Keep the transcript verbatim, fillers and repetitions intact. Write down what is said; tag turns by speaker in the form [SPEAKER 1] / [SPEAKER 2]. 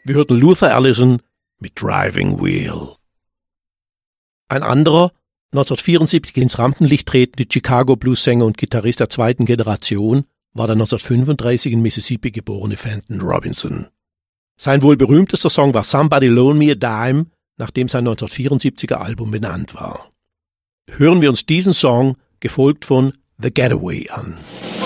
[SPEAKER 1] Wir hörten Luther Allison mit Driving Wheel. Ein anderer, neunzehnhundertvierundsiebzig ins Rampenlicht tretende Chicago-Blues-Sänger und Gitarrist der zweiten Generation war der neunzehnhundertfünfunddreißig in Mississippi geborene Fenton Robinson. Sein wohl berühmtester Song war Somebody Loan Me a Dime, nachdem sein neunzehnhundertvierundsiebziger Album benannt war. Hören wir uns diesen Song, gefolgt von The Getaway, an.